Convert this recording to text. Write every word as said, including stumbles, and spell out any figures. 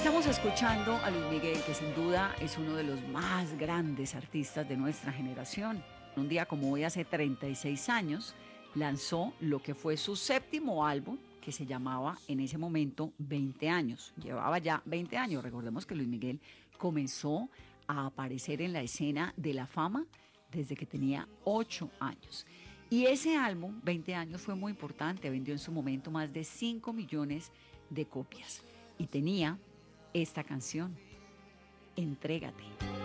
Estamos escuchando a Luis Miguel, que sin duda es uno de los más grandes artistas de nuestra generación. Un día como hoy, hace treinta y seis años, lanzó lo que fue su séptimo álbum, que se llamaba en ese momento veinte años. Llevaba ya veinte años. Recordemos que Luis Miguel comenzó a aparecer en la escena de la fama desde que tenía ocho años. Y ese álbum, veinte años, fue muy importante. Vendió en su momento más de cinco millones de copias. Y tenía esta canción, Entrégate.